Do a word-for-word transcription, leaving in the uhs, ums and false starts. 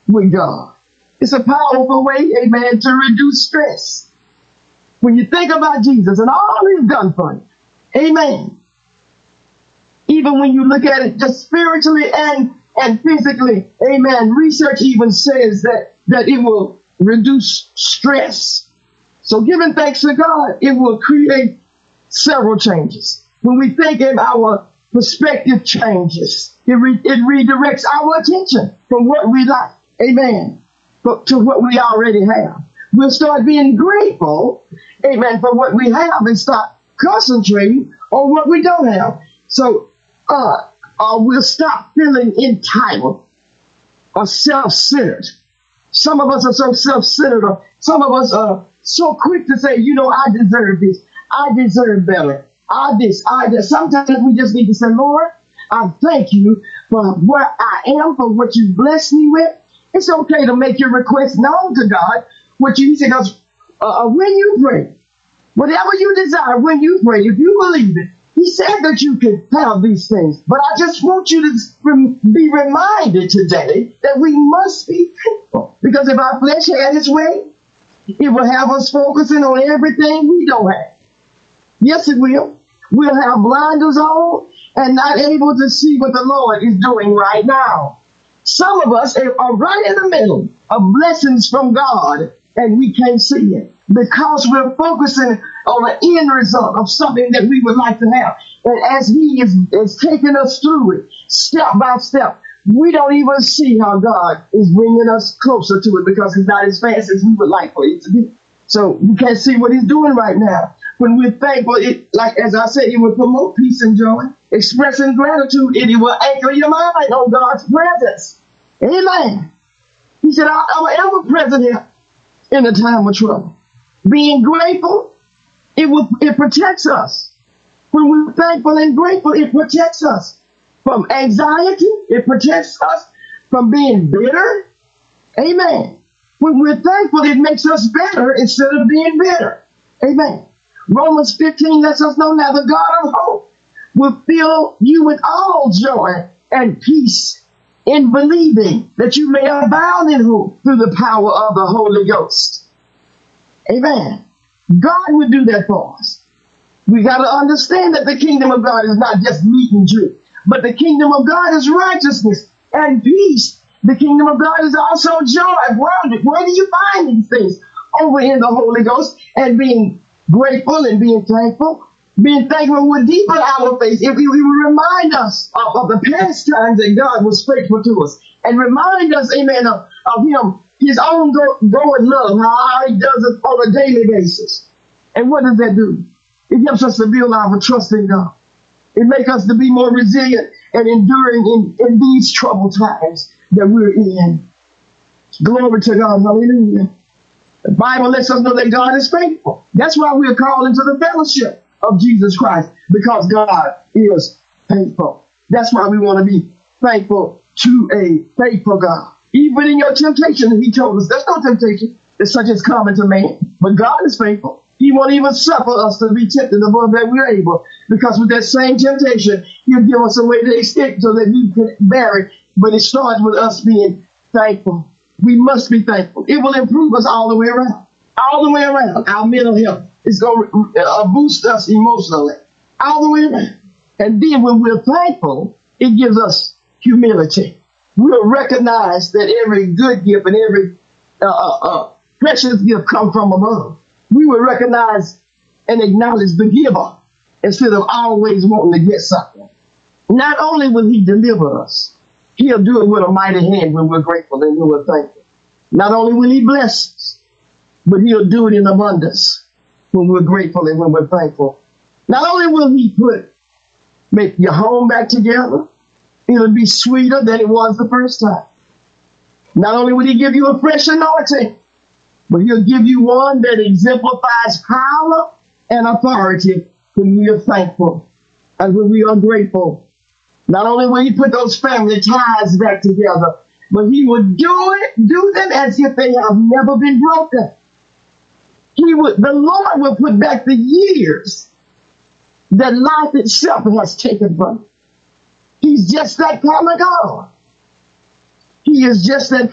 with God. It's a powerful way, amen, to reduce stress. When you think about Jesus and all he's done for you, amen. Even when you look at it just spiritually and, and physically, amen, research even says that, that it will reduce stress. So giving thanks to God, it will create several changes. When we think in our perspective changes, it, re- it redirects our attention from what we like, amen, but to what we already have. We'll start being grateful, amen, for what we have and start concentrating on what we don't have. So uh, uh, we'll stop feeling entitled or self-centered. Some of us are so self-centered, or some of us are so quick to say, you know, I deserve this. I deserve better. I this, I this. Sometimes we just need to say, Lord, I thank you for where I am, for what you blessed me with. It's okay to make your request known to God. What you say, because uh, when you pray, whatever you desire, when you pray, if you believe it, he said that you can have these things. But I just want you to rem- be reminded today that we must be thankful. Because if our flesh had its way, it will have us focusing on everything we don't have. Yes, it will. We'll have blinders on and not able to see what the Lord is doing right now. Some of us are right in the middle of blessings from God, and we can't see it because we're focusing on the end result of something that we would like to have. And as he is, is taking us through it, step by step, we don't even see how God is bringing us closer to it because it's not as fast as we would like for it to be. So we can't see what he's doing right now. When we're thankful, it, like as I said, it will promote peace and joy. Expressing gratitude, it will anchor your mind on God's presence. Amen. He said, I, I'm ever present here in a time of trouble. Being grateful, it will it protects us. When we're thankful and grateful, it protects us from anxiety. It protects us from being bitter. Amen. When we're thankful, it makes us better instead of being bitter. Amen. Romans fifteen lets us know now the God of hope will fill you with all joy and peace in believing that you may abound in hope through the power of the Holy Ghost. Amen. God will do that for us. We got to understand that the kingdom of God is not just meat and drink, but the kingdom of God is righteousness and peace. The kingdom of God is also joy. Where, where do you find these things? Over in the Holy Ghost, and being grateful and being thankful. Being thankful will deepen our faith. If we, we will remind us of, of the past times that God was faithful to us, and remind us, amen, of, of him, his own go, going love, how he does it on a daily basis. And what does that do? It helps us to build our trust in God. It makes us to be more resilient and enduring in, in these troubled times that we're in. Glory to God. Hallelujah. The Bible lets us know that God is faithful. That's why we're called into the fellowship of Jesus Christ, because God is faithful. That's why we want to be thankful to a faithful God. Even in your temptation, he told us there's no temptation that's such as common to man, but God is faithful. He won't even suffer us to be tempted above that we're able, because with that same temptation, he'll give us a way to escape so that we can bear it. But it starts with us being thankful. We must be thankful. It will improve us all the way around. All the way around. Our mental health is going to uh, boost us emotionally. All the way around. And then when we're thankful, it gives us humility. We'll recognize that every good gift and every uh, uh, uh, precious gift comes from above. We will recognize and acknowledge the giver instead of always wanting to get something. Not only will he deliver us, he'll do it with a mighty hand when we're grateful and when we're thankful. Not only will he bless us, but he'll do it in abundance when we're grateful and when we're thankful. Not only will he put, make your home back together, it'll be sweeter than it was the first time. Not only will he give you a fresh anointing, but he'll give you one that exemplifies power and authority when we are thankful and when we are grateful. Not only will he put those family ties back together, but he will do it, do them as if they have never been broken. He would, the Lord will put back the years that life itself has taken from him. He's just that kind of God. He is just that